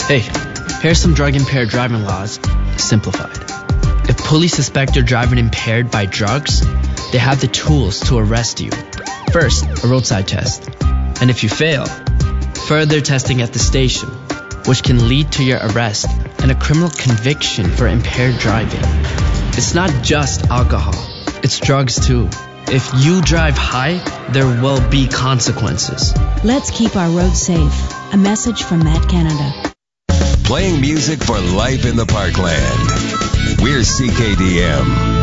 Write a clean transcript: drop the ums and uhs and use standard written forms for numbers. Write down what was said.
Hey, here's some drug-impaired driving laws, simplified. If police suspect you're driving impaired by drugs, they have the tools to arrest you. First, a roadside test. And if you fail, further testing at the station, which can lead to your arrest and a criminal conviction for impaired driving. It's not just alcohol, it's drugs too. If you drive high, there will be consequences. Let's keep our roads safe. A message from Matt Canada. Playing music for life in the Parkland. We're CKDM.